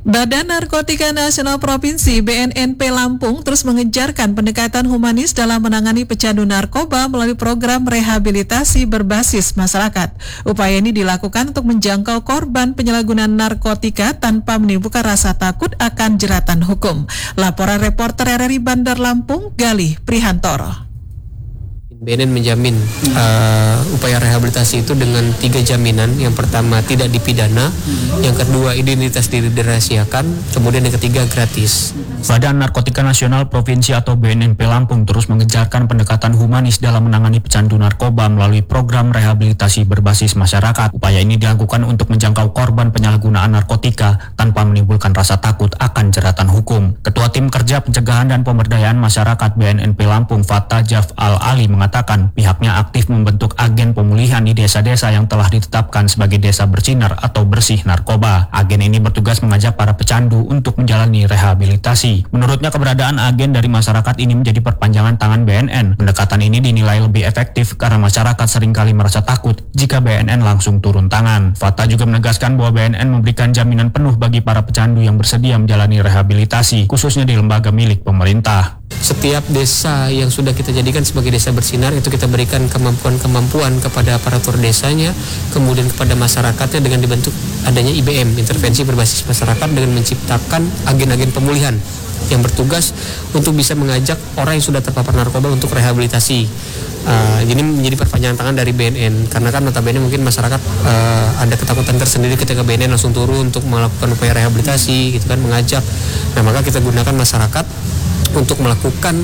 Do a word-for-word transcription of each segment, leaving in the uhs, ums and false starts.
Badan Narkotika Nasional Provinsi B N N P Lampung terus mengejarkan pendekatan humanis dalam menangani pecandu narkoba melalui program rehabilitasi berbasis masyarakat. Upaya ini dilakukan untuk menjangkau korban penyalahgunaan narkotika tanpa menimbulkan rasa takut akan jeratan hukum. Laporan reporter R R I Bandar Lampung, Galih Prihantoro. B N N menjamin uh, upaya rehabilitasi itu dengan tiga jaminan. Yang pertama, tidak dipidana. Yang kedua, identitas diri dirahasiakan. Kemudian yang ketiga, gratis. Badan Narkotika Nasional Provinsi atau B N N P Lampung terus mengejarkan pendekatan humanis dalam menangani pecandu narkoba melalui program rehabilitasi berbasis masyarakat. Upaya ini dilakukan untuk menjangkau korban penyalahgunaan narkotika tanpa menimbulkan rasa takut akan jeratan hukum. Ketua Tim Kerja Pencegahan dan Pemberdayaan Masyarakat B N N P Lampung, Fatta Jaf Al-Ali, mengatakan mengatakan pihaknya aktif membentuk agen pemulihan di desa-desa yang telah ditetapkan sebagai desa bersinar atau bersih narkoba. Agen ini bertugas mengajak para pecandu untuk menjalani rehabilitasi. Menurutnya, keberadaan agen dari masyarakat ini menjadi perpanjangan tangan B N N. Pendekatan ini dinilai lebih efektif karena masyarakat seringkali merasa takut jika B N N langsung turun tangan. Fatta juga menegaskan bahwa B N N memberikan jaminan penuh bagi para pecandu yang bersedia menjalani rehabilitasi, khususnya di lembaga milik pemerintah. Setiap desa yang sudah kita jadikan sebagai desa bersinar itu kita berikan kemampuan-kemampuan kepada aparatur desanya, kemudian kepada masyarakatnya dengan dibentuk adanya I B M, intervensi berbasis masyarakat, dengan menciptakan agen-agen pemulihan yang bertugas untuk bisa mengajak orang yang sudah terpapar narkoba untuk rehabilitasi. Uh, ini menjadi perpanjangan tangan dari B N N, karena kan notabene mungkin masyarakat uh, ada ketakutan tersendiri ketika B N N langsung turun untuk melakukan upaya rehabilitasi, gitu kan, mengajak. Nah, maka kita gunakan masyarakat untuk melakukan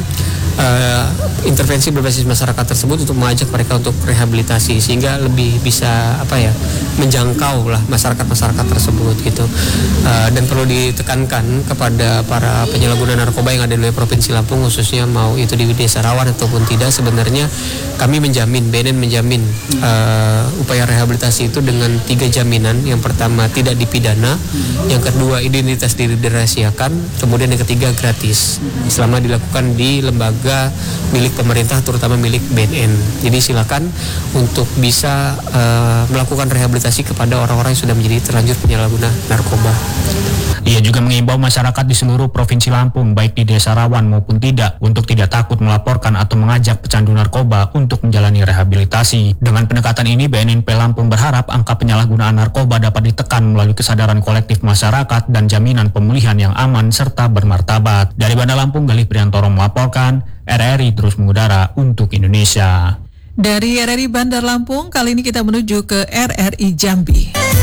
uh, intervensi berbasis masyarakat tersebut untuk mengajak mereka untuk rehabilitasi, sehingga lebih bisa apa ya menjangkau lah masyarakat-masyarakat tersebut gitu. Uh, dan perlu ditekankan kepada para penyalahguna narkoba yang ada di Provinsi Lampung, khususnya mau itu di desa rawan ataupun tidak, sebenarnya kami menjamin, B N N menjamin uh, upaya rehabilitasi itu dengan tiga jaminan. Yang pertama, tidak dipidana. Yang kedua, identitas diri dirahasiakan. Kemudian yang ketiga, gratis selama dilakukan di lembaga milik pemerintah, terutama milik B N N. Jadi silakan untuk bisa uh, melakukan rehabilitasi kepada orang-orang yang sudah menjadi terlanjur penyalahguna narkoba. Ia juga mengimbau masyarakat di seluruh Provinsi Lampung, baik di desa rawan maupun tidak, untuk tidak takut melaporkan atau mengajak pecandu narkoba untuk menjalani rehabilitasi. Dengan pendekatan ini, B N N P Lampung berharap angka penyalahgunaan narkoba dapat ditekan melalui kesadaran kolektif masyarakat dan jaminan pemulihan yang aman serta bermartabat. Dari Bandar Lampung, Galih Prihantoro melaporkan. R R I terus mengudara untuk Indonesia. Dari R R I Bandar Lampung, kali ini kita menuju ke R R I Jambi.